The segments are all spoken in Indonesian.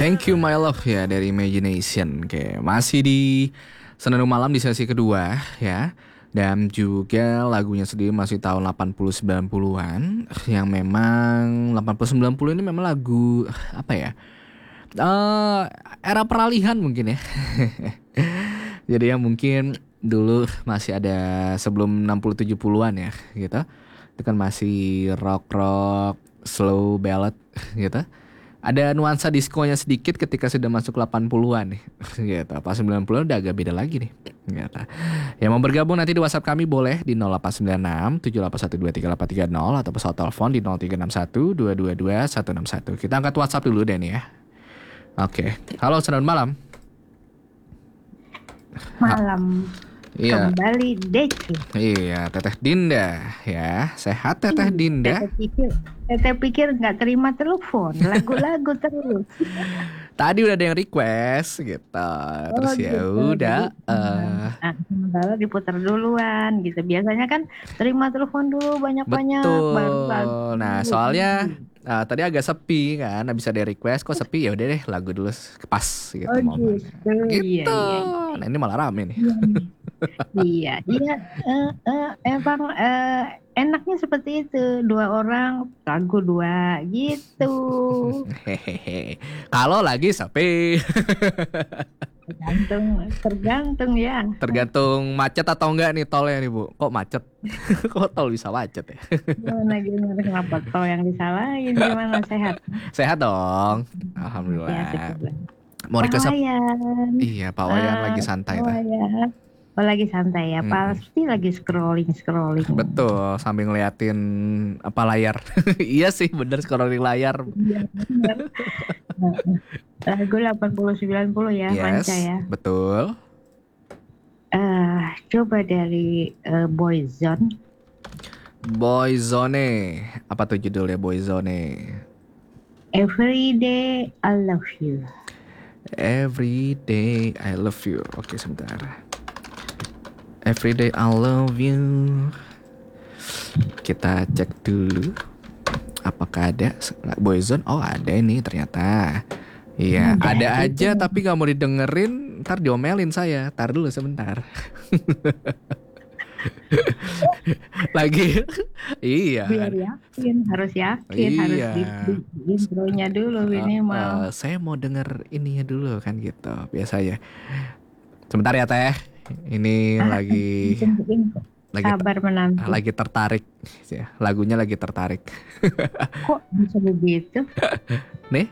Thank You My Love ya dari Imagination. Oke, masih di Senandung Malam di sesi kedua ya. Dan juga lagunya sendiri masih tahun 80-90-an yang memang 80-90 ini memang lagu apa ya? Eh era peralihan mungkin ya. Jadi yang mungkin dulu masih ada sebelum 60-70-an ya gitu. Itu kan masih rock-rock, slow ballad gitu. Ada nuansa diskonya sedikit ketika sudah masuk 80-an nih. Gitu. Pas 90-an udah agak beda lagi nih. Gitu. Yang mau bergabung nanti di WhatsApp kami boleh di 0896 78123830 atau pesawat telepon di 0361 222 161. Kita angkat WhatsApp dulu deh nih ya. Oke. Halo, selamat malam. Malam. Iya. Kembali Deci. Iya, Teteh Dinda ya. Sehat Teteh Dinda? Teteh pikir nggak terima telepon, lagu-lagu terus. Tadi udah ada yang request gitu. Terus ya gitu. udah Sementara diputar duluan gitu. Biasanya kan terima telepon dulu banyak-banyak baru lagu. betul. Nah, soalnya tadi agak sepi kan, bisa ada request kok sepi ya udah deh lagu dulu pas gitu momennya. Gitu. Gitu. Iya. Nah, ini malah rame nih. Iya, emang enaknya seperti itu, dua orang lagu dua gitu. Hehehe. Kalau lagi sepi. Tergantung ya. Tergantung macet atau enggak nih tolnya nih Bu. Kok macet? Kok tol bisa macet ya? Gimana kenapa tol yang disalahin, gimana sehat? Sehat dong. Ya, Alhamdulillah. syukurlah. Mau request apa? Wayan. Iya, Pak Wayan lagi santai tuh. Wayan. Oh, lagi santai ya, pasti lagi scrolling. Betul, sambil ngeliatin apa layar. Iya sih, bener scrolling layar. Iya, bener. Lagu 80-90 ya, Yes, Manca ya. betul. Coba dari Boyzone. Boyzone. Apa tuh judulnya Boyzone? Every Day I Love You. Every Day I Love You. Oke, sebentar. Every Day I Love You. Kita cek dulu apakah ada Boyzone. Oh, ada ini ternyata. Iya, ada aja tapi gak mau didengerin, ntar diomelin saya. Tar dulu sebentar. Lagi iya. Biar yakin, harus yakin, harus di intronya dulu minimal. Saya mau denger ininya dulu kan gitu. Biasanya. Sebentar ya Teh. Ini lagi sabar menanti. Lagi tertarik. Lagunya lagi tertarik. Kok bisa begitu? Nih.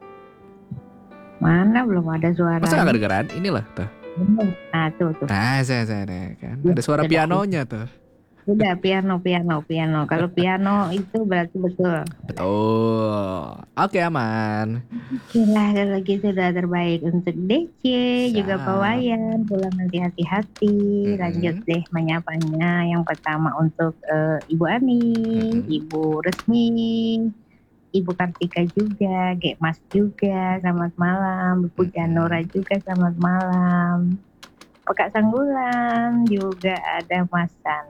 Mana belum ada suara. Masa gak kedengeran? Ini loh tuh. Nah tuh. Saya kan. Ada suara pianonya tuh. Udah piano. Kalau piano itu berarti betul. Betul. Oke, aman. Okelah, kalau gitu udah terbaik untuk DC juga Pak Wayan. Pulang nanti hati-hati. Lanjut deh menyapanya. Yang pertama untuk Ibu Ani, Ibu Resmi, Ibu Kartika juga, Gek Mas juga, selamat malam. Bu Janora juga, selamat malam. Pekak Sanggulan juga ada Mas San.